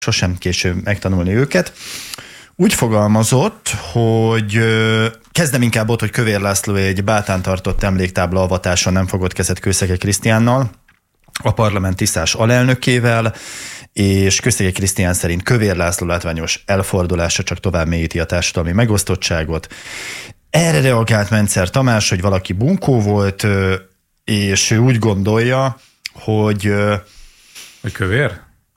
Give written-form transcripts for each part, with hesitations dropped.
sosem késő megtanulni őket. Úgy fogalmazott, hogy kezdem inkább ott, hogy Kövér László egy Bátán tartott emléktábla avatáson nem fogott kezet Kőszege Krisztiánnal, a parlament tisztás alelnökével, és Kőszege Krisztián szerint Kövér László látványos elfordulása csak tovább mélyíti a társadalmi megosztottságot. Erre reagált Mencer Tamás, hogy valaki bunkó volt, és ő úgy gondolja, hogy Kövér?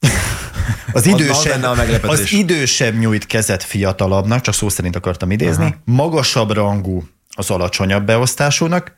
Az idősebb nyújt kezet fiatalabbnak, csak szó szerint akartam idézni, magasabb rangú az alacsonyabb beosztásúnak,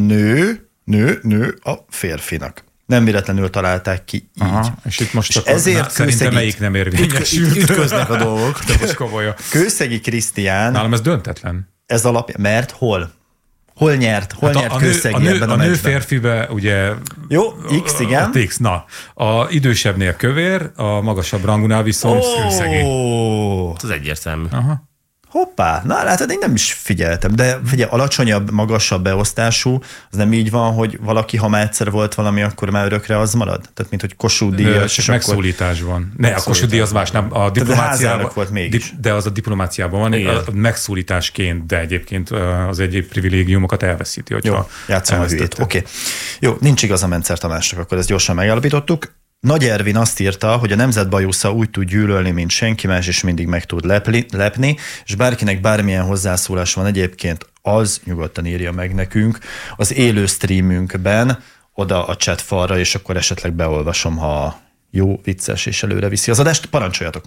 nő a férfinak. Nem véletlenül találták ki így. Aha, és itt most és ezért szerintem melyik nem érvényesült. Ütköznek a dolgok. De most komolyan. Kőszegi Krisztián... Nálam ez döntetlen. Ez alapja, mert hol? Hol nyert Kőszegi ebben a nő férfibe, ugye... Jó, X, igen. X, na. A idősebbnél Kövér, a magasabb rangunál viszont Kőszegi. Ez egyértelmű. Aha. Hoppá, na látod, én nem is figyeltem, de figyelj, alacsonyabb, magasabb beosztású, az nem így van, hogy valaki, ha már egyszer volt valami, akkor már örökre az marad? Tehát, mint hogy Kossuth Díjas. És megszólítás van. Ne, a Kossuth Díj az más, nem. A diplomáciában volt mégis. De az a diplomáciában van, a megszólításként, de egyébként az egyéb privilégiumokat elveszíti. Jó, játszom a hülyét. Oké. Jó, nincs igaz a Mencer Tamásnak, akkor ezt gyorsan megállapítottuk. Nagy Ervin azt írta, hogy a nemzet bajusza úgy tud gyűlölni, mint senki más, és mindig meg tud lepni, és bárkinek bármilyen hozzászólás van egyébként, az nyugodtan írja meg nekünk az élő streamünkben, oda a chat falra, és akkor esetleg beolvasom, ha jó, vicces és előre viszi az adást. Parancsoljatok!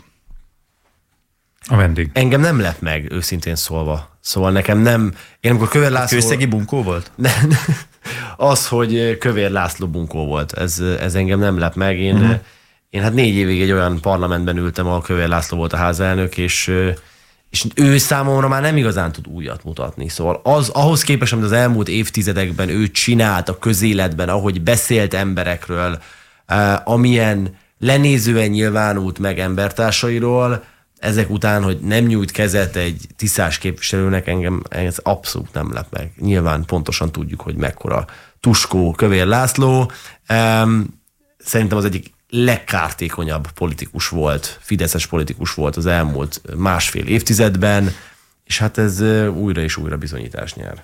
A vendég. Engem nem lep meg, őszintén szólva. Szóval nekem nem... Én amikor Kövér László... Kőszegi bunkó volt? Az, hogy Kövér László bunkó volt, ez engem nem lep meg. Én hát 4 évig egy olyan parlamentben ültem, ahol Kövér László volt a házelnök, és ő számomra már nem igazán tud újat mutatni. Szóval ahhoz képest, amit az elmúlt évtizedekben ő csinált a közéletben, ahogy beszélt emberekről, amilyen lenézően nyilvánult meg embertársairól, ezek után, hogy nem nyújt kezet egy tisztás képviselőnek, engem ez abszolút nem lep meg. Nyilván pontosan tudjuk, hogy mekkora tuskó Kövér László. Szerintem az egyik legkártékonyabb politikus volt, fideszes politikus volt az elmúlt 1,5 évtizedben, és hát ez újra és újra bizonyítást nyer.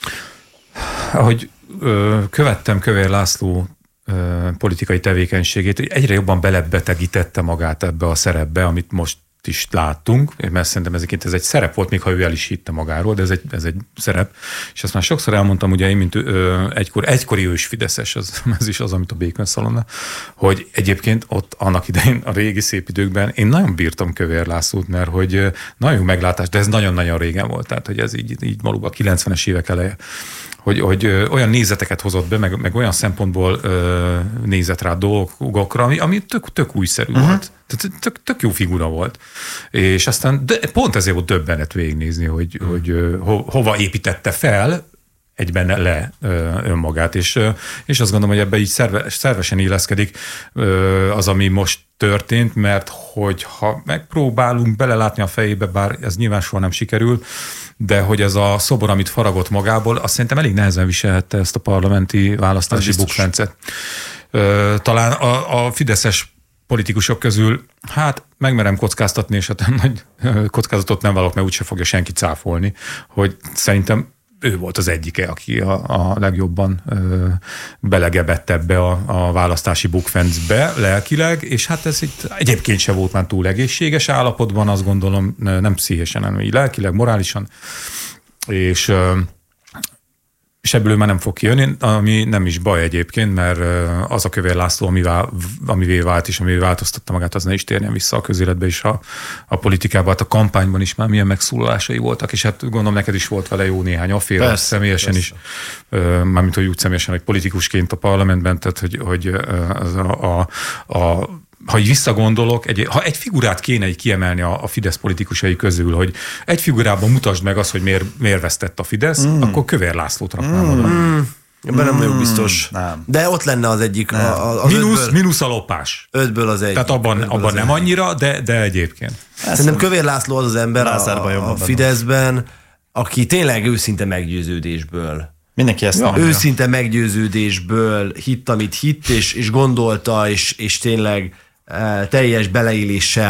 Ahogy követtem Kövér László politikai tevékenységét, egyre jobban belebetegítette magát ebbe a szerepbe, amit most is láttunk, mert szerintem ez egy szerep volt, még ha ő el is hitte magáról, de ez egy szerep. És azt már sokszor elmondtam, ugye én, mint egykori ős fideszes, ez is az, amit a Békön Szalonna, hogy egyébként ott annak idején, a régi szép időkben én nagyon bírtam Kövér Lászlót, mert hogy nagyon jó meglátás, de ez nagyon-nagyon régen volt, tehát hogy ez így valóban 90-es évek eleje. Hogy olyan nézeteket hozott be, meg olyan szempontból nézett rá dolgokra, ami tök újszerű volt. Tehát tök jó figura volt. És aztán pont ezért volt döbbenet végignézni, hogy hova építette fel egyben le önmagát. És azt gondolom, hogy ebbe így szervesen illeszkedik az, ami most történt, mert hogyha megpróbálunk belelátni a fejébe, bár ez nyilván soha nem sikerül, de hogy ez a szobor, amit faragott magából, azt szerintem elég nehezen viselhette ezt a parlamenti választási bukfencet. Talán a fideszes politikusok közül, hát megmerem kockáztatni, és hát nagy kockázatot nem vállalok, mert úgyse fogja senki cáfolni, hogy szerintem ő volt az egyike, aki a legjobban belegebett ebbe a választási bukfencbe lelkileg, és hát ez itt egyébként se volt már túl egészséges állapotban, azt gondolom, nem pszichésen, hanem így lelkileg, morálisan, és ebből ő már nem fog kijönni, ami nem is baj egyébként, mert az a Kövér László, amivé vált és amivé változtatta magát, az ne is térjen vissza a közéletbe is, a politikában, hát a kampányban is már milyen megszólalásai voltak, és hát gondolom neked is volt vele jó néhány afféra, személyesen is, mármint hogy úgy személyesen, hogy politikusként a parlamentben, tehát hogy ha így visszagondolok, ha egy figurát kéne így kiemelni a Fidesz politikusai közül, hogy egy figurában mutasd meg azt, hogy miért vesztett a Fidesz, akkor Kövér Lászlót raknám oda. Ebben nem vagyok biztos. Nem. De ott lenne az egyik. Mínusz a lopás. 5-ből az egy. Tehát abban nem annyira, de egyébként. Szerintem Kövér László az ember a Fideszben, aki tényleg őszinte meggyőződésből. Mindenki ezt mondja. Őszinte meggyőződésből hitt, amit hitt, és gondolta, és tényleg teljes beleéléssel